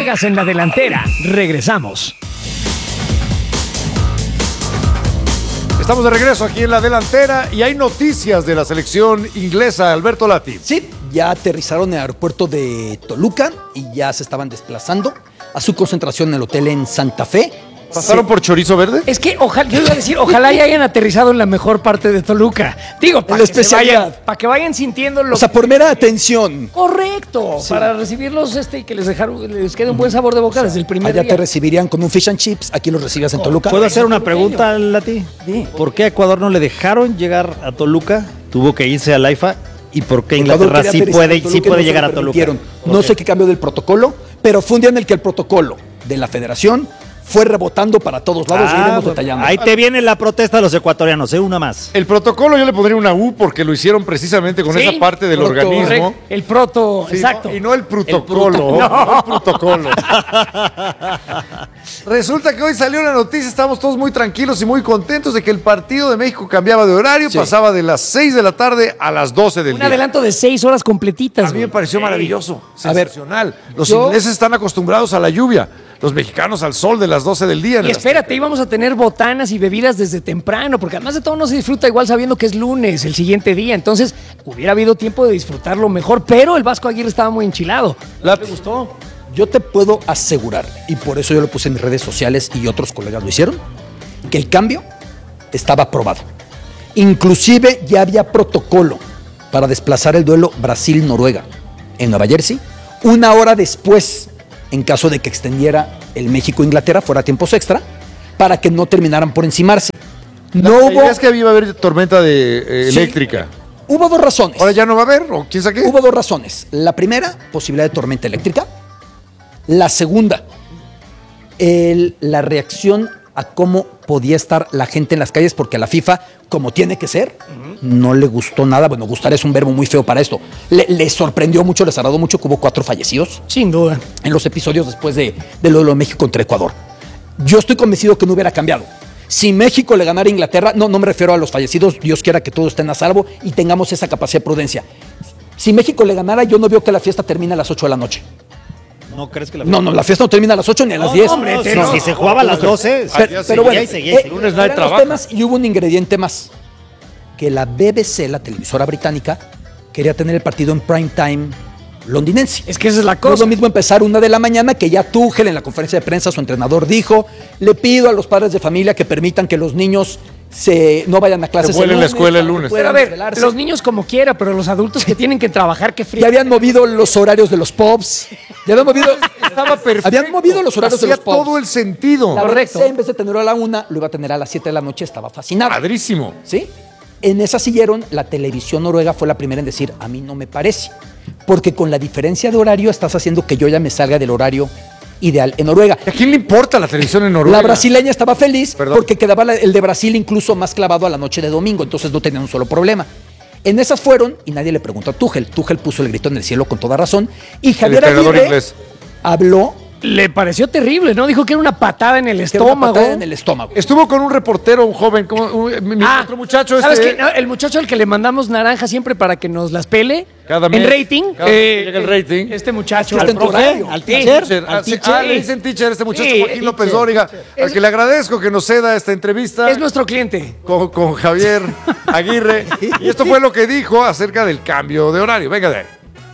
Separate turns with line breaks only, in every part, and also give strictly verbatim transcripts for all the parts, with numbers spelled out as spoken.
Vegas en la delantera. Regresamos.
Estamos de regreso aquí en la delantera y hay noticias de la selección inglesa. Alberto Lati.
Sí, ya aterrizaron en el aeropuerto de Toluca y ya se estaban desplazando a su concentración en el hotel en Santa Fe.
¿Pasaron
sí.
por Chorizo Verde?
Es que ojalá, yo iba a decir, ojalá ya hayan aterrizado en la mejor parte de Toluca. Digo, para que, se vayan, para que vayan sintiendo lo
O sea, por mera atención.
Correcto, sí. Para recibirlos este y que les dejaron, les quede un buen sabor de boca, o sea, desde el primer
allá
día.
Allá te recibirían con un fish and chips, aquí los recibías en Toluca.
¿Puedo hacer una pregunta, Lati?
Sí.
¿Por qué a Ecuador no le dejaron llegar a Toluca? Tuvo que irse a la I F A. ¿Y por qué Inglaterra sí puede, sí puede llegar a Toluca?
No sé qué cambió del protocolo, pero fue un día en el que el protocolo de la federación fue rebotando para todos lados ah, y iremos detallando.
Ahí te viene la protesta de los ecuatorianos, ¿eh? Una más.
El protocolo yo le pondría una U porque lo hicieron precisamente con sí, esa parte del proto, organismo.
El proto, sí, exacto.
No, y no el protocolo. El proto, no. no el protocolo. Resulta que hoy salió la noticia, estamos todos muy tranquilos y muy contentos de que el partido de México cambiaba de horario, sí. Pasaba de las seis de la tarde a las doce del
Un
día.
Un adelanto de seis horas completitas.
A mí me pareció
hey.
maravilloso,
a
sensacional. Ver, los
yo...
ingleses están acostumbrados a la lluvia. Los mexicanos al sol de las doce del día.
Y espérate, íbamos a tener botanas y bebidas desde temprano, porque además de todo no se disfruta igual sabiendo que es lunes, el siguiente día. Entonces, hubiera habido tiempo de disfrutarlo mejor, pero el Vasco Aguirre estaba muy enchilado.
¿La te gustó? Yo te puedo asegurar, y por eso yo lo puse en mis redes sociales y otros colegas lo hicieron, que el cambio estaba aprobado. Inclusive ya había protocolo para desplazar el duelo Brasil-Noruega en Nueva Jersey, una hora después, en caso de que extendiera el México-Inglaterra, fuera tiempos extra, para que no terminaran por encimarse.
No la, hubo... La idea es que iba a haber tormenta de, eh,
sí.
eléctrica.
Hubo dos razones.
¿Ahora ya no va a haber? ¿O quién sabe qué?
Hubo dos razones. La primera, posibilidad de tormenta eléctrica. La segunda, el, la reacción a cómo podía estar la gente en las calles, porque a la FIFA, como tiene que ser, uh-huh. no le gustó nada. Bueno, gustar es un verbo muy feo para esto. Le, le sorprendió mucho, les agradó mucho que hubo cuatro fallecidos.
Sin duda.
En los episodios después de, de lo de México contra Ecuador. Yo estoy convencido que no hubiera cambiado. Si México le ganara a Inglaterra, no, no me refiero a los fallecidos, Dios quiera que todos estén a salvo y tengamos esa capacidad de prudencia. Si México le ganara, yo no veo que la fiesta termine a las ocho de la noche.
¿No crees que la fiesta?
No, no, la fiesta no termina a las ocho ni a las diez.
No, hombre, no, no, si se jugaba a las doce.
Pero, pero bueno, y seguía, eh, lunes no hay trabajo. Temas, y hubo un ingrediente más. Que la B B C, la televisora británica, quería tener el partido en prime time londinense.
Es que esa es la cosa.
No es lo mismo empezar una de la mañana, que ya Tuchel en la conferencia de prensa, su entrenador dijo, le pido a los padres de familia que permitan que los niños se no vayan a clases
el lunes. La escuela el lunes.
Pero a ver, los niños como quiera, pero los adultos que tienen que trabajar, qué frío.
Ya habían movido los horarios de los pubs. Ya habían movido.
Estaba perfecto.
Habían movido los horarios
Hacía
de los pubs.
todo el sentido.
La Correcto. En vez de tenerlo a la una, lo iba a tener a las siete de la noche. Estaba fascinado.
Padrísimo.
¿Sí? En esa siguieron, la televisión noruega fue la primera en decir, a mí no me parece. Porque con la diferencia de horario estás haciendo que yo ya me salga del horario ideal en Noruega.
¿A quién le importa la televisión en Noruega?
La brasileña estaba feliz
Perdón.
porque quedaba la, el de Brasil incluso más clavado a la noche de domingo, entonces no tenían un solo problema. En esas fueron, y nadie le preguntó a Tuchel. Tuchel puso el grito en el cielo con toda razón. Y Javier Aguirre inglés. habló.
Le pareció terrible, ¿no? Dijo que era una patada en el estómago.
Una patada en el estómago.
Estuvo con un reportero, un joven, como un,
ah,
otro muchacho.
¿Sabes
este...
qué? No, el muchacho al que le mandamos naranja siempre para que nos las pele.
Cada mes.
En rating.
Cada eh, llega el rating.
Este muchacho.
Al profe,
al teacher. Al teacher. Ah, le dicen teacher a este muchacho, sí, Joaquín López Dóriga, al que le agradezco que nos ceda esta entrevista.
Es nuestro cliente.
Con, con Javier Aguirre. Y esto fue lo que dijo acerca del cambio de horario. Venga de ahí.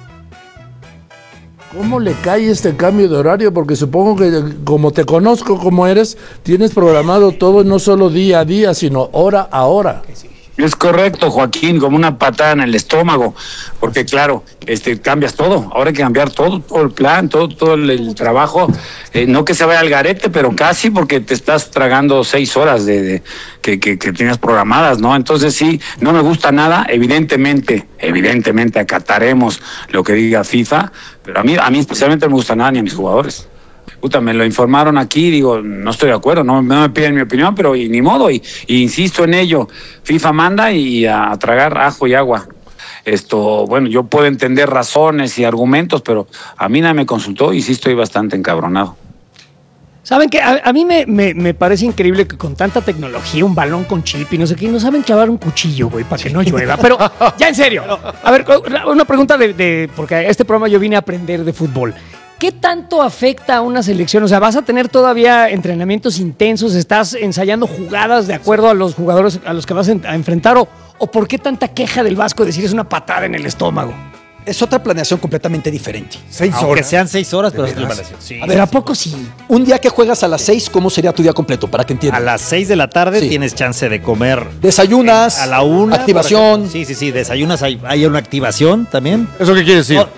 ¿Cómo le cae este cambio de horario? Porque supongo que como te conozco como eres, tienes programado todo no solo día a día, sino hora a hora.
Es correcto, Joaquín, como una patada en el estómago, porque claro, este cambias todo, ahora hay que cambiar todo, todo el plan, todo, todo el, el trabajo, eh, no que se vaya al garete, pero casi, porque te estás tragando seis horas de, de que, que, que tienes programadas, ¿no? Entonces sí, no me gusta nada, evidentemente, evidentemente acataremos lo que diga FIFA, pero a mí, a mí especialmente no me gusta nada ni a mis jugadores. Puta, me lo informaron aquí, digo, no estoy de acuerdo, no, no me piden mi opinión, pero y, ni modo, y, y insisto en ello, FIFA manda y a, a tragar ajo y agua. Esto, bueno, yo puedo entender razones y argumentos, pero a mí nadie me consultó y sí estoy bastante encabronado.
¿Saben qué? A, a mí me, me, me parece increíble que con tanta tecnología, un balón con chip y no sé qué, no saben clavar un cuchillo, güey, para que no llueva. Pero, ya en serio, a ver, una pregunta de, de porque a este programa yo vine a aprender de fútbol. ¿qué tanto afecta a una selección? O sea, ¿vas a tener todavía entrenamientos intensos? ¿Estás ensayando jugadas de acuerdo a los jugadores a los que vas a enfrentar? ¿O, o por qué tanta queja del Vasco de decir es una patada en el estómago?
Es otra planeación completamente diferente.
Seis
Aunque
horas.
sean seis horas, pero es otra planeación. Sí.
A ver, ¿a poco sí?
Un día que juegas a las seis, ¿cómo sería tu día completo? Para que
A
entiendan.
las seis de la tarde
Sí.
tienes chance de comer.
Desayunas,
A la una.
activación.
por ejemplo. Sí, sí, sí, desayunas. Hay, hay una activación también.
¿Eso qué quiere decir?
No,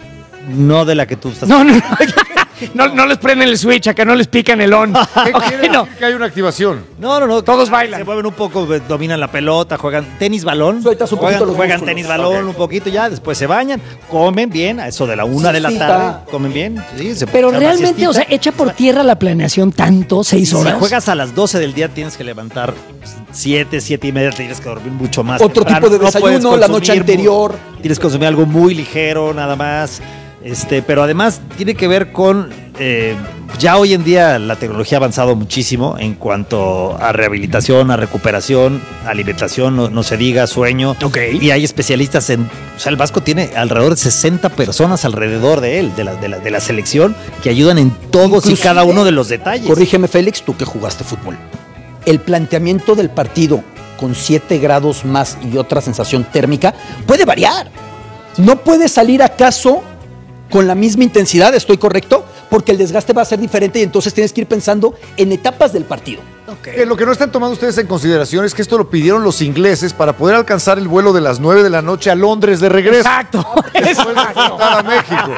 no de la que tú estás.
No, no, no. No, no les prenden el switch, acá no les pican el on.
¿Qué
Ok,
quiere
no.
decir que hay una activación?
No, no, no.
Todos bailan.
Se mueven un poco, dominan la pelota, juegan tenis balón.
Sueltas un
juegan
poquito los
juegan
músculos.
tenis balón un poquito ya, después se bañan, comen bien, a eso de la una de la
Siestita.
tarde, comen bien. Sí, se
Pero
echan una
realmente,
siestita.
o sea, echa por tierra la planeación tanto, seis
Si
horas.
juegas a las doce del día tienes que levantar siete, siete y media, tienes que dormir mucho más.
Otro
temprano.
tipo de
No puedes
desayuno la noche
consumir mu-
anterior.
Tienes que consumir algo muy ligero, nada más. Este, pero además tiene que ver con eh, ya hoy en día la tecnología ha avanzado muchísimo en cuanto a rehabilitación, a recuperación, alimentación, no, no se diga, sueño.
Ok.
Y hay especialistas en, o sea, el Vasco tiene alrededor de sesenta personas alrededor de él, de la, de la, de la selección, que ayudan en todos y
Inclusive,
cada uno de los detalles.
Corrígeme, Félix, tú que jugaste fútbol. El planteamiento del partido con siete grados más y otra sensación térmica puede variar. No puede salir acaso con la misma intensidad, ¿estoy correcto? Porque el desgaste va a ser diferente y entonces tienes que ir pensando en etapas del partido.
Que lo que no están tomando ustedes en consideración es que esto lo pidieron los ingleses para poder alcanzar el vuelo de las nueve de la noche a Londres de regreso.
Exacto.
Después de enfrentar a México.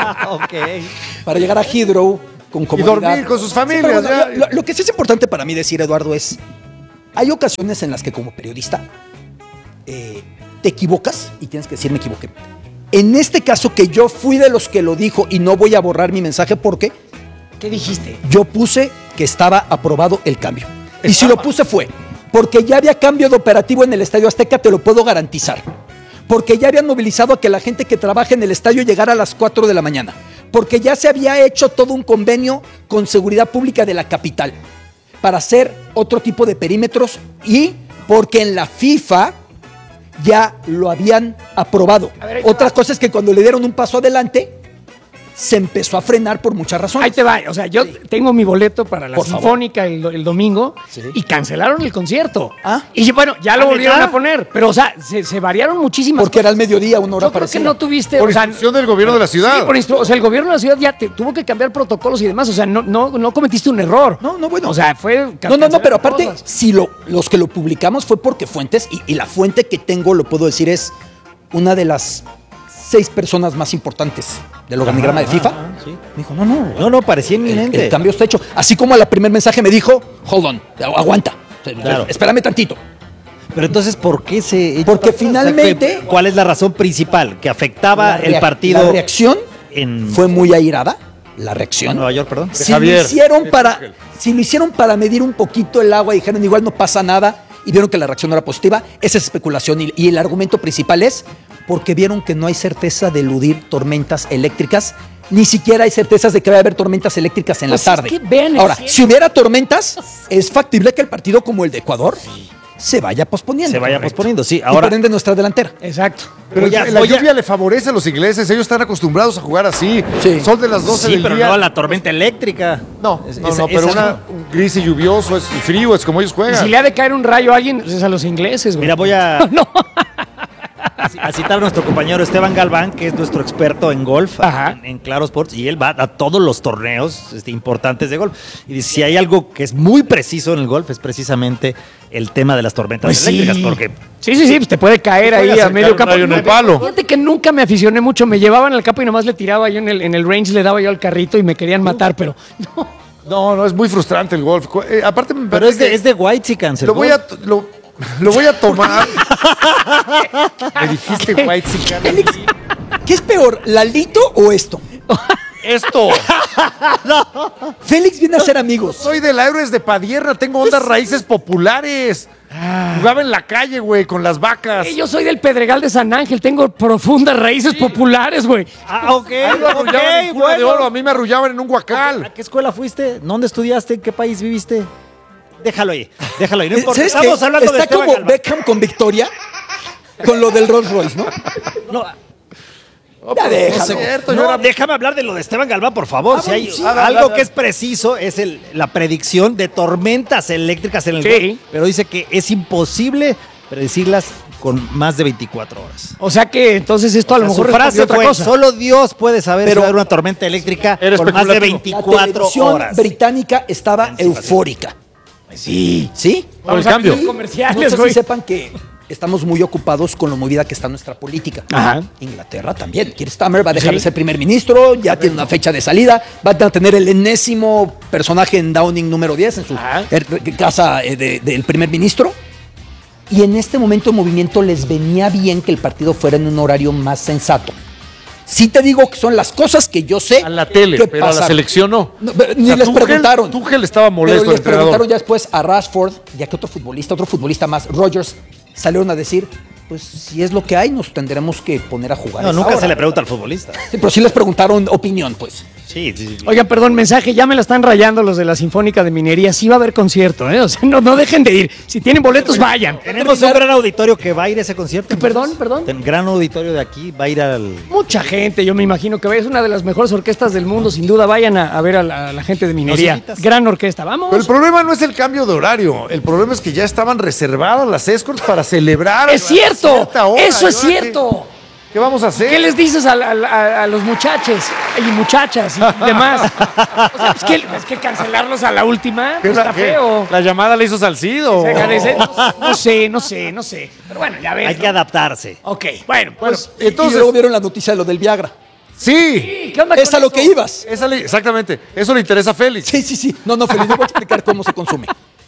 Ok.
Para llegar a Heathrow con comodidad.
dormir con sus familias,
Sí, pero
ya.
lo, lo- lo que sí es importante para mí decir, Eduardo, es hay ocasiones en las que como periodista eh, te equivocas y tienes que decir me equivoqué. En este caso que yo fui de los que lo dijo y no voy a borrar mi mensaje porque
¿Qué dijiste?
yo puse que estaba aprobado el cambio. Y si lo puse fue porque ya había cambio de operativo en el Estadio Azteca, te lo puedo garantizar. Porque ya habían movilizado a que la gente que trabaja en el estadio llegara a las cuatro de la mañana. Porque ya se había hecho todo un convenio con Seguridad Pública de la capital para hacer otro tipo de perímetros y porque en la FIFA ya lo habían aprobado.
A ver, ahí te
Otra
va.
cosa es que cuando le dieron un paso adelante, se empezó a frenar por muchas razones.
Ahí te va. O sea, yo tengo mi boleto para la
Por favor.
Sinfónica el, el domingo
Sí.
y cancelaron el concierto.
Ah.
Y bueno, ya lo
Ah,
volvieron
¿neta?
a poner. Pero, o sea, se, se variaron muchísimas
Porque era el mediodía, una hora
Yo creo que
parecida.
no tuviste.
Por
o sea,
instrucción del gobierno de la ciudad.
Sí, por instru- o sea, el gobierno de la ciudad ya te, tuvo que cambiar protocolos y demás. O sea, no, no, no cometiste un error.
No, no, bueno.
O sea, fue.
No, no, no, pero aparte,
cosas.
si lo, los que lo publicamos fue porque fuentes, y, y la fuente que tengo, lo puedo decir, es una de las seis personas más importantes del organigrama de FIFA.
sí.
Me dijo, no, no,
No, no, parecía
el,
inminente.
el cambio está hecho. Así como a la primer mensaje me dijo, hold on, aguanta,
Claro.
espérame tantito.
Pero entonces, ¿por qué se...?
Porque
O sea,
finalmente-
¿cuál es la razón principal? Que afectaba
La
el
rea-
partido
La reacción
en
fue muy airada, la reacción.
Nueva York, perdón.
Si
Javier.
lo hicieron para, si lo hicieron para medir un poquito el agua y dijeron igual no pasa nada y vieron que la reacción no era positiva, esa es especulación y, y el argumento principal es porque vieron que no hay certeza de eludir tormentas eléctricas, ni siquiera hay certezas de que va a haber tormentas eléctricas en
Pues
la
es
tarde.
que vean el
Ahora,
cielo.
si hubiera tormentas, es factible que el partido como el de Ecuador se vaya posponiendo.
Se vaya
Correcto.
posponiendo, sí.
Y
Ahora,
por ende nuestra delantera.
Exacto.
Pero
Voy a-
la
voy a-
lluvia le favorece a los ingleses. Ellos están acostumbrados a jugar así.
Sí.
Sol de las doce
sí,
del
pero
día.
no a la tormenta eléctrica.
No,
Es-
no,
esa-
no, pero
esa
una,
no.
un gris y lluvioso, es frío, es como ellos
Y
juegan.
si le ha de caer un rayo a alguien, pues es a los ingleses, güey.
Mira, voy a,
No.
a- a citar a nuestro compañero Esteban Galván, que es nuestro experto en golf
Ajá.
en, en Claro Sports, y él va a todos los torneos este, importantes de golf. Y dice, si hay algo que es muy preciso en el golf, es precisamente el tema de las tormentas
Pues
eléctricas,
sí.
porque
Sí, sí, sí, pues te puede caer
Te puede
ahí a
acercar
medio
un
campo.
rayo en el
No,
palo.
Fíjate que nunca me aficioné mucho. Me llevaban al campo y nomás le tiraba yo en el, en el range, le daba yo al carrito y me querían matar, pero no.
No, no, es muy frustrante el golf. Eh, aparte, me
pero
parece
es de,
que
es de white chickens.
lo voy a lo, lo voy a tomar. Me dijiste white
Félix, ¿qué es peor, Lalito o esto?
Esto.
Félix viene a ser amigos.
Soy del Héroes de Padierna, tengo ondas raíces populares. Jugaba en la calle, güey, con las vacas.
Eh, Yo soy del Pedregal de San Ángel, tengo profundas raíces populares, güey.
Ah, ok,
A mí me arrullaban en
ok,
cuna de
bueno.
oro, a mí me arrullaban en un guacal.
¿A qué escuela fuiste? ¿Dónde estudiaste? ¿En qué país viviste? Déjalo ahí, déjalo ahí, no importa.
¿Sabes
Estamos
qué?
hablando de
Está
Esteban
como
Galván.
Beckham con Victoria, con lo del Rolls Royce, ¿no?
No,
No,
Ya
pero
déjalo.
no es cierto,
No,
yo era-
déjame hablar de lo de Esteban Galván, por favor.
Ah,
si
bueno,
hay
sí.
Habla,
algo
habla,
que
habla.
es preciso es el, la predicción de tormentas eléctricas en el
Sí.
gol. Pero dice que es imposible predecirlas con más de veinticuatro horas.
O sea que entonces esto a lo
O sea,
mejor
su frase
respondió otra
fue,
cosa.
solo Dios puede saber
Pero-
si va a haber una tormenta eléctrica
Era
con más de
especulativo.
La
veinticuatro
televisión
horas.
británica estaba eufórica.
Sí.
¿Sí?
Por el
Vamos a
cambio.
hacer
No
comerciales,
sé
güey.
si sepan que estamos muy ocupados con lo movida que está nuestra política.
Ajá.
Inglaterra también. Keir Starmer va a dejar
Sí.
de ser primer ministro, ya tiene una fecha de salida, va a tener el enésimo personaje en Downing número diez en su
Ajá.
er- casa eh, de- del primer ministro. Y en este momento el movimiento les venía bien que el partido fuera en un horario más sensato. Sí te digo que son las cosas que yo sé.
A la tele,
que
pero a la
pasaron.
selección no.
No, pero ni
O sea,
les
Tuchel-
preguntaron.
Tuchel estaba molesto,
Pero
el
les preguntaron
entrenador.
ya después a Rashford, ya que otro futbolista, otro futbolista más, Rodgers, salieron a decir, pues si es lo que hay, nos tendremos que poner a jugar.
No,
a esa
nunca
hora.
se le pregunta al futbolista.
Sí, pero sí les preguntaron opinión, pues.
Sí, sí, sí.
Oigan, perdón, mensaje, ya me la están rayando los de la Sinfónica de Minería. Sí va a haber concierto, ¿eh? O sea, no, no dejen de ir. Si tienen boletos, vayan.
Tenemos un gran auditorio que va a ir a ese concierto.
Perdón,
entonces.
perdón.
Ten- gran auditorio de aquí va a ir al...
Mucha gente, yo me imagino que es una de las mejores orquestas del mundo, sin duda. Vayan a, a ver a la, a la gente de Minería.
invitas?
Gran orquesta, vamos.
Pero el problema no es el cambio de horario. El problema es que ya estaban reservadas las escorts para celebrar.
Es
a
cierto,
cierta hora.
eso es
¿Y ahora
cierto.
¿Qué, qué vamos a hacer?
¿Qué les dices a, la- a la- a los muchachos y muchachas y demás? O sea, es que, es que cancelarlos a la última
¿Qué
pues,
la-
está
qué?
feo.
¿La llamada la hizo Salcido?
Se agradece. No, no sé, no sé, no sé. Pero bueno, ya ves.
Hay
¿no?
que adaptarse.
Ok, bueno, pues.
Y- y
entonces-
luego vieron la noticia de lo del Viagra.
Sí.
¿Qué onda
Es
con
a lo
eso?
que ibas.
Esa le- exactamente. Eso le interesa a Félix.
Sí, sí, sí. No, no, Felipe, no voy a explicar cómo se consume.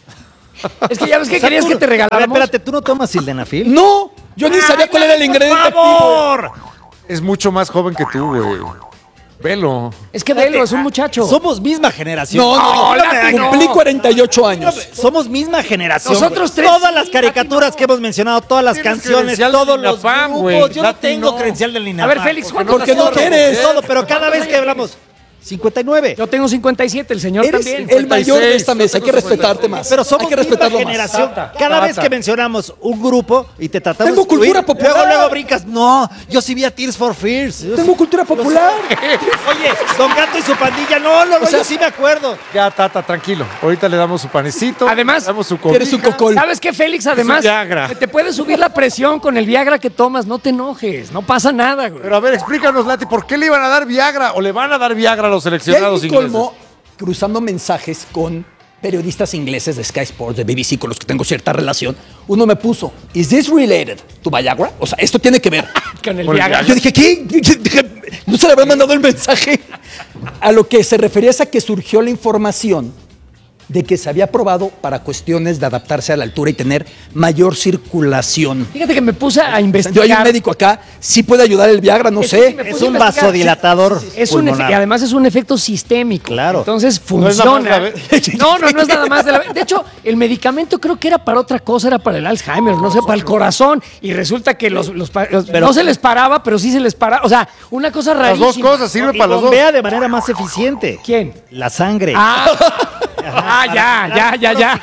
Es que ya ves que
O sea,
querías
tú-
que te
A ver,
regaláramos.
espérate, ¿tú no tomas sildenafil?
No, yo ni sabía cuál era el ingrediente
¡Por favor!
Es mucho más joven que tú, güey. Velo.
Es que velo, es un muchacho.
Somos misma generación.
No, no, no,
Lati, no.
cumplí cuarenta y ocho años.
Somos misma generación.
Nosotros
güey.
tres
Todas las
sí,
caricaturas
Lati, no.
que hemos mencionado, todas las
Tienes
canciones,
credencial del
todos los
INAPAM,
grupos.
güey.
Yo no
Lati,
tengo
no.
credencial del
A
INAPAM.
ver, Félix, ¿cuántos
Porque no
años tienes?
quieres.
Todo, pero cada vez que hablamos, cincuenta y nueve.
Yo tengo cincuenta y siete, el señor
Eres
también.
el mayor de esta mesa, hay que respetarte más.
Pero somos
hay que
misma
respetarlo más.
generación.
Tata,
Cada
tata.
vez que mencionamos un grupo y te tratamos
Tengo
de excluir,
cultura popular.
Luego, luego brincas. No, yo sí vi a Tears for Fears. Yo
Tengo cultura popular.
sí- Oye, Don Gato y su pandilla. No, no, no,
O sea,
yo sí me acuerdo.
Ya, Tata, tranquilo. Ahorita le damos su panecito.
Además,
le damos su
Eres un
cobija.
cocol.
¿Sabes qué, Félix? Además,
Viagra.
que te puede subir la presión con el Viagra que tomas. No te enojes, no pasa nada, güey.
Pero a ver, explícanos, Lati, ¿por qué le iban a dar Viagra o le van a dar Viagra a los
Y ahí
seleccionados
mi
ingleses?
colmo, cruzando mensajes con periodistas ingleses de Sky Sports, de B B C, con los que tengo cierta relación, uno me puso, ¿Is this related to Viagra? O sea, esto tiene que ver.
Con el
Con el
Viagra.
Yo dije, ¿qué? Dije, no se le habrá mandado el mensaje. A lo que se refería es a que surgió la información de que se había probado para cuestiones de adaptarse a la altura y tener mayor circulación.
Fíjate que me puse a
Yo
investigar.
hay un médico acá, sí puede ayudar el Viagra, no
Es que
sé.
sí me
Es
puse a
un
investigar.
vasodilatador
Es un efe-
pulmonar.
y además es un efecto sistémico.
Claro.
Entonces
No es nada más
funciona.
la ve-
No, no, no es nada más de la De hecho, el medicamento creo que era para otra cosa, era para el Alzheimer, no sé, para el corazón. Y resulta que los, los pa- los-
Pero-
no se les paraba, pero sí se les paraba. O sea, una cosa
Las
rarísima.
dos cosas, sirve
Y
para los dos.
bombea de manera más eficiente.
¿Quién?
La sangre.
Ah, ah, ya, ya, ya, ya.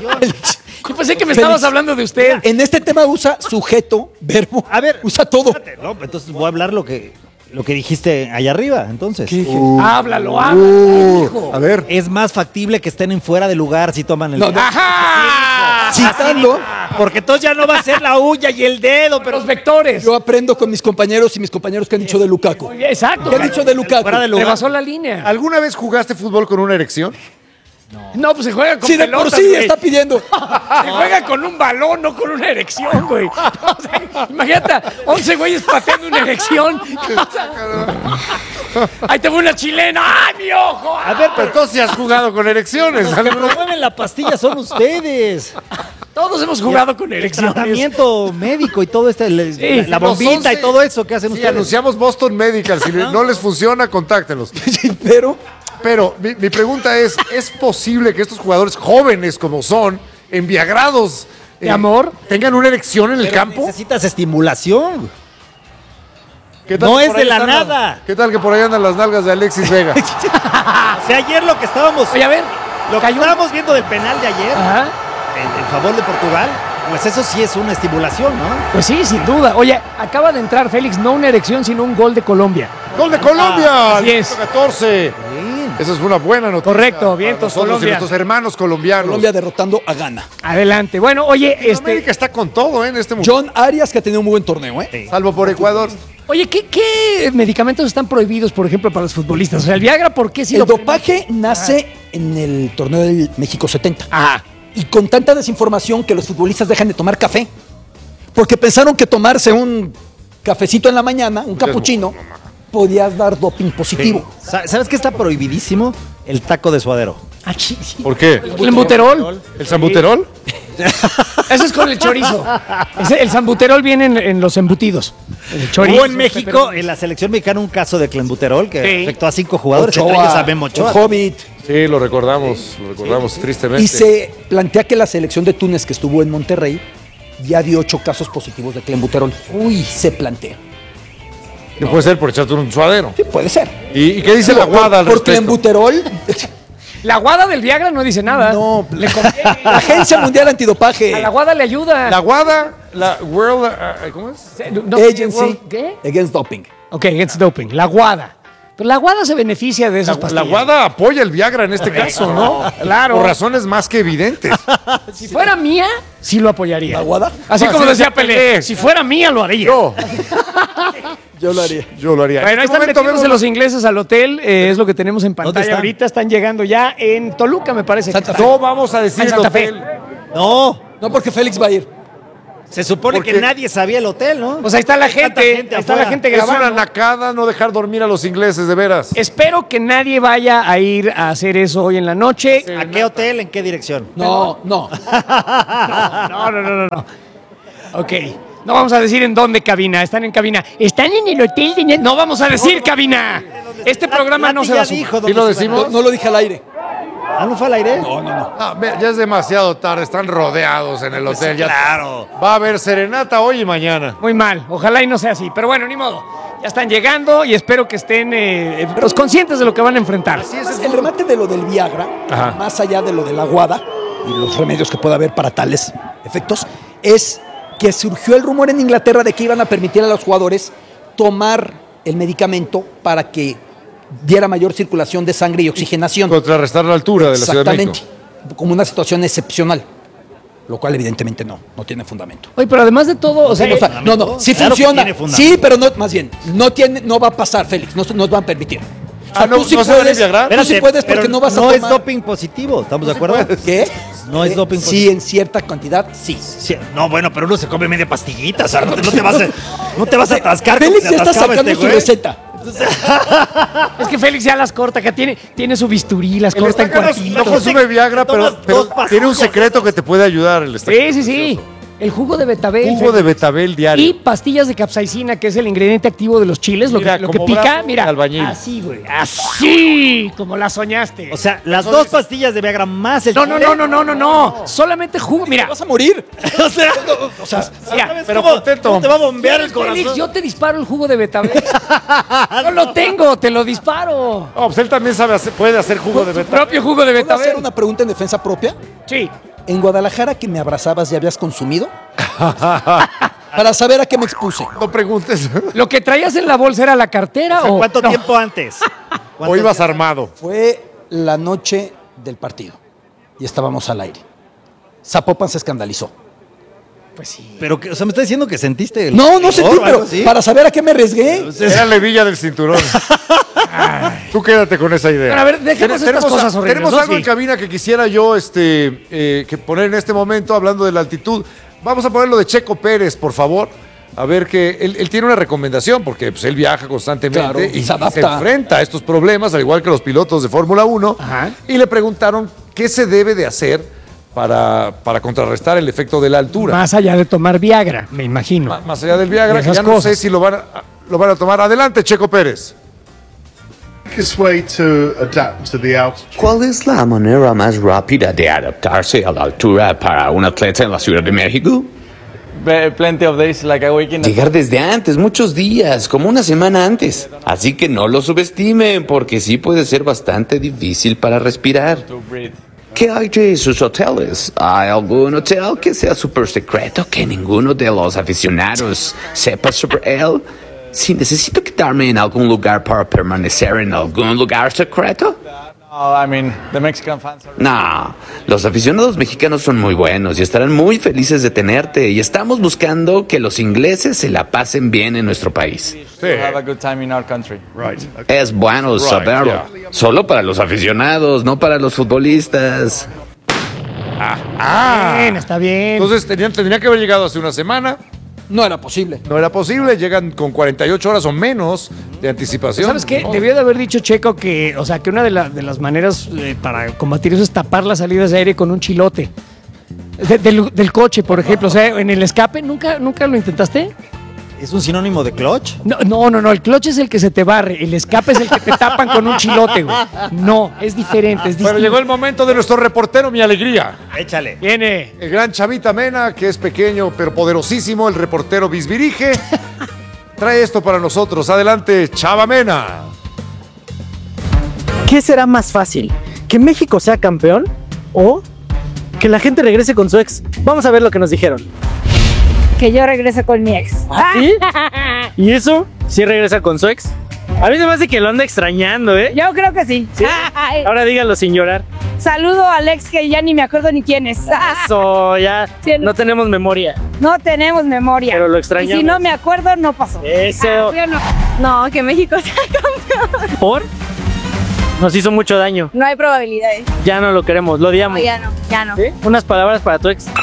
Yo pensé que me estabas
Félix.
hablando de usted.
En este tema usa sujeto, verbo,
A ver,
usa todo.
espérate, no, entonces voy a hablar lo que, lo que dijiste allá arriba, entonces.
Háblalo, háblalo. hijo.
A ver.
Es más factible que estén en fuera de lugar si toman el...
No, no.
¡Ajá!
Citando,
Porque entonces ya no va a ser la uña y el dedo, pero...
Los vectores.
yo aprendo con mis compañeros y mis compañeros que han dicho de Lukaku.
Exacto.
¿Qué han dicho de Lukaku?
Fuera de lugar.
Rebasó la línea.
¿Alguna vez jugaste fútbol con una erección?
No, pues se juega con
Sí, de por
pelotas,
sí
güey.
está pidiendo.
Se juega con un balón, no con una erección, güey. O sea, imagínate, once güeyes pateando una erección. O sea, ahí te voy una chilena. ¡Ay, mi ojo!
A ver, pero entonces sí has jugado con erecciones.
Los que promueven la pastilla son ustedes.
Todos hemos jugado con
El
erecciones.
tratamiento médico y todo esto, el-
Sí,
la, la
los
bombita
once.
y todo eso que hacen
Sí,
ustedes.
anunciamos Boston Medical. Si no les funciona, contáctelos.
Sí, pero
Pero mi, mi pregunta es, ¿es posible que estos jugadores jóvenes como son, enviagrados,
¿De amor?
tengan una erección en el
Pero
campo?
necesitas estimulación.
¿Qué
no
que
es
por
de
ahí
la
están las-
nada.
¿Qué tal que por ahí andan las nalgas de Alexis Vega?
O sea, ayer lo que estábamos...
Oye, a ver.
Lo que
cayó-
estábamos viendo del penal de ayer,
Ajá.
en, en favor de Portugal, Pues eso sí es una estimulación, ¿no?
Pues sí, sin duda. Oye, acaba de entrar Félix, no una erección, sino un gol de Colombia.
¡Gol de Colombia!
Así es.
catorce. Esa es una buena noticia.
Correcto, vientos,
para nosotros y
Colombia.
nuestros hermanos colombianos.
Colombia derrotando a Ghana.
Adelante. Bueno, oye, este.
América está con todo, ¿eh? En este momento.
John Arias, que ha tenido un muy buen torneo, ¿eh?
Sí.
Salvo por Ecuador.
Oye, ¿qué, ¿qué medicamentos están prohibidos, por ejemplo, para los futbolistas? O sea, el Viagra, ¿por qué sí
El
lo
dopaje nace en el torneo del México setenta.
Ah.
Y con tanta desinformación que los futbolistas dejan de tomar café. Porque pensaron que tomarse un cafecito en la mañana, un capuchino, podías dar doping positivo.
Sa- ¿Sabes qué está prohibidísimo? El taco de suadero.
Ah, sí, sí.
¿Por qué?
¿El embuterol?
¿El sambuterol?
Eso es con el chorizo. Ese- el sambuterol viene en, en los embutidos. El chorizo.
Hubo en México, en la selección mexicana, un caso de clenbuterol que
Sí.
afectó a cinco jugadores,
Ochoa,
entre ellos a Memo Ochoa.
el Hobbit.
Sí, lo recordamos, lo recordamos tristemente.
Y se plantea que la selección de Túnez que estuvo en Monterrey ya dio ocho casos positivos de clenbuterol. Uy, se plantea.
¿Qué puede ser por echarte un suadero?
Sí, puede ser.
¿Y, y qué dice la guada al
Por
respecto?
clenbuterol,
La guada del Viagra no dice nada.
no.
Le conviene.
La Agencia Mundial Antidopaje.
A la guada le ayuda.
La guada, la World, uh, ¿cómo es?
No,
Agency
¿Qué?
Against Doping.
Ok, against doping. La guada. Pero la guada se beneficia de esas
La,
pastillas.
la guada apoya el Viagra en este caso, ¿no?
Claro.
Por razones más que evidentes.
Si fuera mía, sí lo apoyaría.
¿La guada?
Así
Ah,
como
sí,
decía
sí,
Pelé,
Pelé.
si fuera mía lo haría.
Yo,
Yo lo haría.
yo lo haría.
Bueno, ahí
En este
están
momento
metiéndose
vemos-
los ingleses al hotel, eh, es lo que tenemos en pantalla
están?
ahorita. Están llegando ya en Toluca, me parece.
Santa
que
Fe.
están.
No vamos a decir
En
el
Santa Fe.
hotel.
No,
No, porque Félix va a ir.
se supone
Porque-
que nadie sabía el hotel, ¿no?
Pues ahí está la
Hay tanta
gente,
gente
ahí está la
afuera.
gente
Es una
grabando.
nacada no dejar dormir a los ingleses, de veras.
Espero que nadie vaya a ir a hacer eso hoy en la noche.
¿A qué hotel? ¿En qué dirección?
No, no.
No, no, no, no, no. Ok. No vamos a decir en dónde cabina. Están en cabina. Están en el hotel de... No vamos a decir cabina. Este programa no
Lati
se va
ya
a sumar.
dijo
¿Sí
dónde
lo
se
decimos?
No, no lo dije al aire.
van a- ¿Ah, no fue al aire?
No, no, no.
Ah, ve, ya es demasiado tarde, están rodeados en el hotel. ya
Claro.
Va a haber serenata hoy y mañana.
Muy mal. Ojalá y no sea así. Pero bueno, ni modo. Ya están llegando y espero que estén eh, pues, conscientes de lo que van a enfrentar.
Además, el remate de lo del Viagra,
Ajá.
más allá de lo de la guada y los remedios que pueda haber para tales efectos, es que surgió el rumor en Inglaterra de que iban a permitir a los jugadores tomar el medicamento para que diera mayor circulación de sangre y oxigenación.
Contrarrestar la altura de la Ciudad de
Exactamente.
México.
Como una situación excepcional. Lo cual evidentemente no, no tiene fundamento.
Oye, pero además de todo, o sea,
O sea, no, no, sí
Claro que
funciona.
tiene fundamento.
Sí, pero no, más bien, no tiene, no va a pasar, Félix, no nos van a permitir. O sea,
Ah, ¿no-
tú sí
no se van a
puedes,
Viagra?
tú sí puedes porque
pero
no vas a
no
tomar.
es doping positivo, ¿estamos de acuerdo?
¿Qué?
No es
Eh,
doping
Sí,
positivo.
en cierta cantidad, sí.
Sí, no, bueno, pero uno se come media pastillita, o sea, no, te- no te vas a, no te vas a atascar como
Félix
se
ya está
atascaba
sacando
este
su
güey.
receta.
es que Félix ya las corta, que tiene, tiene su bisturí, las
El
corta en
estaca no-
cuartitos.
no consume Viagra,
te
pero,
tomas
pero
dos pastillas
tiene un secreto que te puede ayudar. El estaca.
Sí, sí, sí. El jugo de betabel.
Jugo
Félix.
de betabel diario.
Y pastillas de capsaicina, que es el ingrediente activo de los chiles, lo
Mira,
que, lo que
como
pica,
brazo
mira,
de albañil.
así, güey, así, como la soñaste.
O sea, las dos pastillas de Viagra más el
no, no,
chile.
no, no, no, no, no, solamente jugo, mira,
Vas a morir.
O sea,
O sea,
mira,
¿sabes
pero
cómo,
contento.
cómo te va a bombear el
Félix,
corazón?
yo te disparo el jugo de betabel. Yo lo tengo, te lo disparo.
Oh, pues él también sabe hacer- puede hacer jugo de
Tu
betabel.
propio jugo de
¿puedo hacer
betabel.
una pregunta en defensa propia?
Sí.
¿En Guadalajara que me abrazabas ya habías consumido? Para saber a qué me expuse.
No preguntes.
¿Lo que traías en la bolsa era la cartera
O sea,
o
¿cuánto
no?
tiempo antes?
O
¿Cuánto
ibas
tiempo?
armado.
Fue la noche del partido y estábamos al aire. Zapopan se escandalizó.
Pues sí.
Pero, que, o sea, me está diciendo que sentiste el
No, no
dolor
sentí,
o algo
pero
así.
para saber a qué me arriesgué.
Era la hebilla del cinturón. Tú quédate con esa idea.
Bueno, a ver, dejemos
Ten-
estas cosas
a-
horribles,
Tenemos
¿no?
algo
Sí.
en cabina que quisiera yo este, eh, que poner en este momento, hablando de la altitud. Vamos a ponerlo de Checo Pérez, por favor. A ver que él, él tiene una recomendación, porque pues, él viaja constantemente
Claro,
y
y se
se,
adapta.
enfrenta a estos problemas, al igual que los pilotos de Fórmula uno.
Ajá.
Y le preguntaron qué se debe de hacer para, para contrarrestar el efecto de la altura.
Más allá de tomar Viagra, me imagino.
Ma- Más allá del Viagra, que
Esas
ya no sé
cosas.
si lo van, a, lo van a tomar. Adelante, Checo Pérez.
quickest way to adapt to the altitude?
¿Cuál es la manera más rápida de adaptarse a la altura para un atleta en la Ciudad de México?
Ve- Plenty of days, like a week in
Llegar desde antes, muchos días, como una semana antes. Así que no lo subestimen, porque sí puede ser bastante difícil para respirar.
to breathe.
¿Qué hay de sus hoteles? ¿Hay algún hotel que sea súper secreto que ninguno de los aficionados sepa sobre él? Si necesito quedarme en algún lugar para permanecer en algún lugar secreto.
No, I mean, the Mexican fans are...
No, los aficionados mexicanos son muy buenos y estarán muy felices de tenerte. Y estamos buscando que los ingleses se la pasen bien en nuestro país.
to have a good time in our country.
Right.
Es bueno
Right,
saberlo.
yeah.
Solo para los aficionados, no para los futbolistas.
Ah,
Bien, está bien.
entonces tenían, tendría que haber llegado hace una semana.
No era posible.
No era posible, llegan con cuarenta y ocho horas o menos de anticipación.
¿Sabes qué?
No.
Debió de haber dicho Checo que, o sea, que una de, la- de las maneras eh, para combatir eso es tapar las salidas de aire con un chilote. De- del, del coche, por ejemplo. O sea, en el escape, ¿nunca, nunca lo intentaste?
¿Es un sinónimo de clutch?
No, no, no, no. El clutch es el que se te barre. El escape es el que te tapan con un chilote, güey. No, es diferente, es
Bueno,
distinto.
llegó el momento de nuestro reportero, mi alegría.
Échale.
Viene.
El gran Chavita Mena, que es pequeño pero poderosísimo, el reportero Bisbirige. Trae esto para nosotros. Adelante, Chava Mena.
¿Qué será más fácil? ¿Que México sea campeón o que la gente regrese con su ex? Vamos a ver lo que nos dijeron.
Que yo regrese con mi ex.
¿Ah, sí? ¿Y eso? ¿Sí regresa con su ex? A mí se me hace que lo anda extrañando, ¿eh?
Yo creo que sí. Ay,
Ahora dígalo sin llorar.
saludo a Alex, que ya ni me acuerdo ni quién es.
Eso, ya
Sí, no-
no tenemos memoria.
No tenemos memoria.
Pero lo extrañamos.
Y si no me acuerdo, no pasó.
Eso.
Ah, ¿sí o no?
No, que México sea campeón.
¿Por? Nos hizo mucho daño.
No hay probabilidades.
Ya no lo queremos, lo odiamos.
No, ya no, ya no.
¿Sí? Unas palabras para tu ex.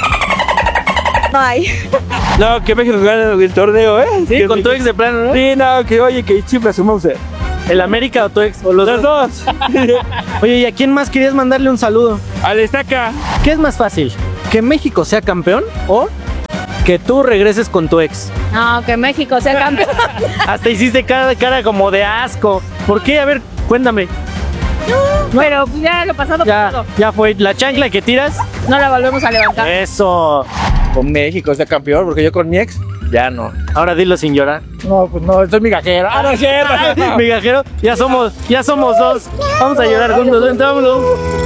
No hay.
No, que México gane el torneo, ¿eh? Sí, con tu ex de plano, ¿no? Sí, no, que oye, que chifla su mouse. ¿El América o tu ex? O los, dos. Oye, ¿y a quién más querías mandarle un saludo? Al Estaca. ¿Qué es más fácil? ¿Que México sea campeón o que tú regreses con tu ex?
No, que México sea campeón.
Hasta hiciste cara, cara como de asco. ¿Por qué? A ver, cuéntame.
Pero pues, ya lo pasado,
Ya,
pasado.
ya fue. ¿La chancla que tiras?
No la volvemos a levantar.
Eso.
Con México sea campeón, porque yo con mi ex, ya no.
Ahora dilo sin llorar.
No, pues no, soy migajero. Ah, no es cierto.
Migajero, ya somos, ya somos dos. Vamos a llorar juntos, vente, vámonos.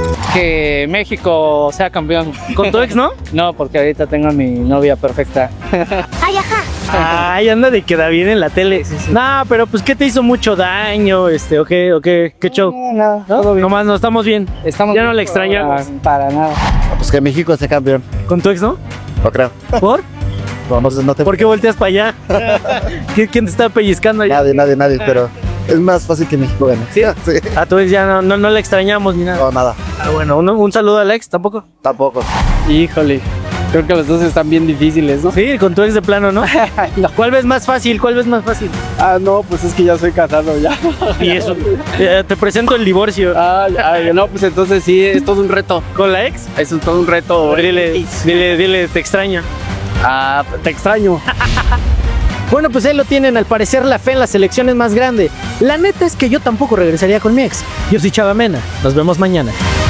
Que México sea campeón.
¿Con tu ex, no?
No, porque ahorita tengo a mi novia perfecta.
Ay, ajá.
Ay, anda de queda bien en la tele. No, pero pues, ¿qué te hizo mucho daño? Este, o qué, o qué, qué show?
No, nada,
¿No?
todo bien.
Nomás no estamos bien.
Estamos
Ya no
bien,
la extrañamos.
Para, para nada.
Pues que México sea campeón.
¿Con tu ex, no?
No creo.
¿Por?
No, no, sé, no te...
¿Por qué volteas para allá? ¿Quién quién te está pellizcando allá?
Nadie, nadie, nadie, pero es más fácil que México gane.
¿Sí? A tu ex ya no, no, no la extrañamos ni nada.
No, nada.
Ah, bueno, un, un saludo al ex, ¿tampoco?
Tampoco.
Híjole. Creo que los dos están bien difíciles, ¿no?
Sí, con tu ex de plano, ¿no? ¿Cuál ves más fácil? ¿Cuál ves más fácil?
Ah, no, pues es que ya soy casado ya.
Y eso, eh, te presento el divorcio.
Ah, ya, no, pues entonces sí, es todo un reto.
¿Con la ex?
Es todo un reto.
Dile, dile, dile, te extraño.
Ah, te extraño.
Bueno, pues ahí lo tienen, al parecer la fe en la selección es más grande. La neta es que yo tampoco regresaría con mi ex. Yo soy Chava Mena, nos vemos mañana.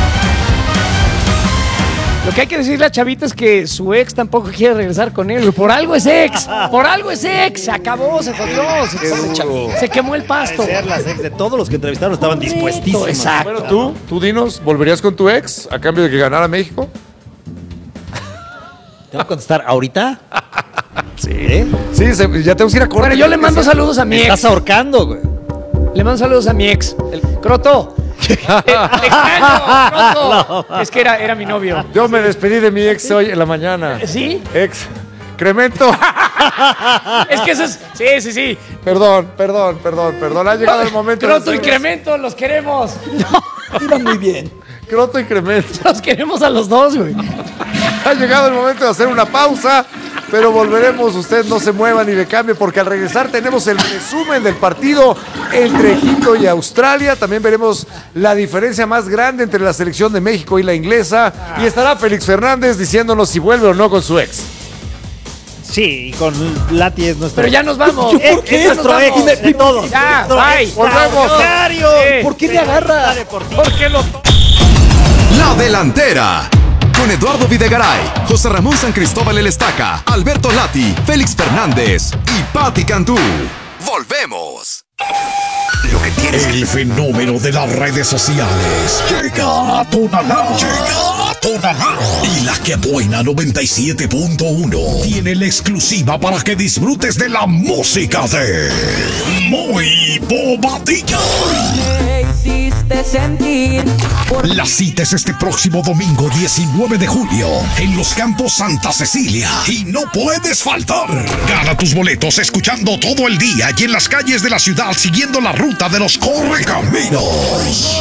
Lo que hay que decirle a Chavita es que su ex tampoco quiere regresar con él. Por algo es ex. Por algo es ex. Se acabó, se jodió. Se, se- se quemó el pasto.
Ser las ex de todos los que entrevistaron estaban dispuestísimos.
Exacto.
Bueno, tú, tú dinos, ¿volverías con tu ex a cambio de que ganara México?
¿Te voy a contestar ahorita?
Sí. Sí, se- ya tenemos que ir a corte.
Bueno, yo le mando
Sí.
saludos a mi
Me
ex.
estás ahorcando, güey.
Le mando saludos a mi ex. El Croto. Eh, te extraño, Croto. Es que era, era mi novio.
Yo me despedí de mi ex hoy en la mañana.
¿Sí?
Ex. Cremento.
Es que eso es. Sí, sí, sí.
Perdón, perdón, perdón, perdón. Ha llegado el momento. de
Croto y
hacer-
Cremento, los queremos.
Iba muy bien.
Croto y Cremento.
Los queremos a los dos, güey.
Ha llegado el momento de hacer una pausa, pero volveremos. Usted no se mueva ni le cambie, porque al regresar tenemos el resumen del partido entre Egipto y Australia. También veremos la diferencia más grande entre la selección de México y la inglesa. Y estará Félix Fernández diciéndonos si vuelve o no con su ex.
Sí, y con Lati es nuestro.
Pero ya nos vamos.
¿Por qué?
Es- es
Ya nos
nuestro
vamos.
ex de todos. Ya, bye.
Volvemos.
Sí.
¿Por qué te agarra?
Porque lo.
La Delantera. Con Eduardo Videgaray, José Ramón San Cristóbal El Estaca, Alberto Lati, Félix Fernández y Patti Cantú. ¡Volvemos!
lo que tienes. El fenómeno de las redes sociales llega a Tonalá. Llega a Tonalá. Y la que buena noventa y siete punto uno tiene la exclusiva para que disfrutes de la música de Muy Bobadilla.
Me hiciste sentir.
La cita es este próximo domingo diecinueve de julio en los Campos Santa Cecilia y no puedes faltar. Gana tus boletos escuchando todo el día y en las calles de la ciudad siguiendo la ruta de los Correcaminos.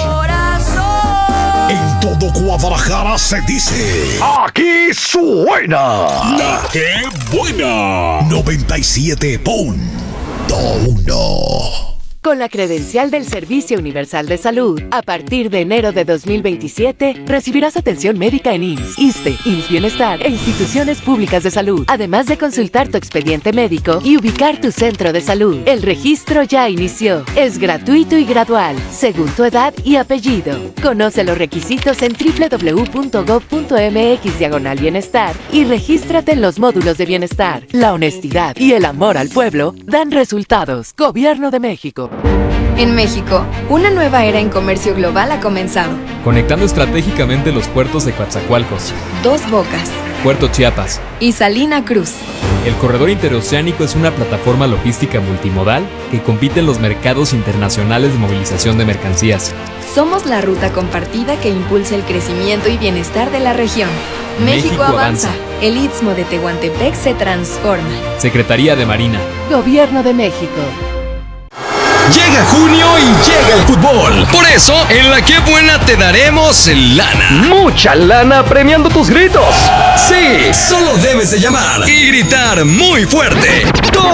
En todo Guadalajara se dice: aquí suena La Que Buena noventa y siete punto uno.
Con la credencial del Servicio Universal de Salud, a partir de enero de dos mil veintisiete, recibirás atención médica en I M S S, ISSSTE, I M S S Bienestar e instituciones públicas de salud, además de consultar tu expediente médico y ubicar tu centro de salud. El registro ya inició. Es gratuito y gradual, según tu edad y apellido. Conoce los requisitos en doble u doble u doble u punto gob punto eme equis diagonal bienestar y regístrate en los módulos de bienestar. La honestidad y el amor al pueblo dan resultados. Gobierno de México.
En México, una nueva era en comercio global ha comenzado.
Conectando estratégicamente los puertos de Coatzacoalcos,
Dos Bocas
Puerto Chiapas
y Salina Cruz.
El corredor interoceánico es una plataforma logística multimodal que compite en los mercados internacionales de movilización de mercancías.
Somos la ruta compartida que impulsa el crecimiento y bienestar de la región. México,
México
avanza.
avanza.
El Istmo de Tehuantepec se transforma.
Secretaría de Marina.
Gobierno de México.
Llega junio y llega el fútbol. Por eso, en La Que Buena te daremos lana. Mucha lana premiando tus gritos. Sí, solo debes de llamar y gritar muy fuerte. ¡Gol!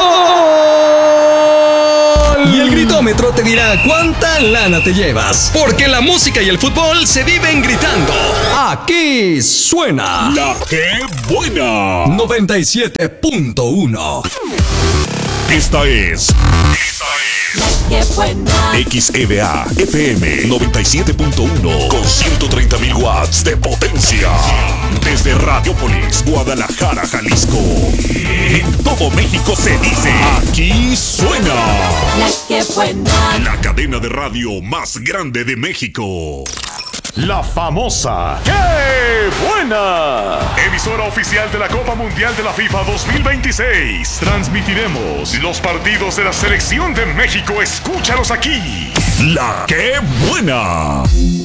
Y el gritómetro te dirá cuánta lana te llevas. Porque la música y el fútbol se viven gritando. Aquí suena La Que Buena noventa y siete punto uno.
Esta es. Esta es.
¡Qué buena!
X E V A F M noventa y siete punto uno con ciento treinta mil watts de potencia. Desde Radiopolis, Guadalajara, Jalisco. En todo México se dice: aquí suena
La Que Buena.
La cadena de radio más grande de México. La famosa ¡Qué Buena! Emisora oficial de la Copa Mundial de la FIFA dos mil veintiséis. Transmitiremos los partidos de la selección de México. Escúchalos aquí. La ¡Qué Buena!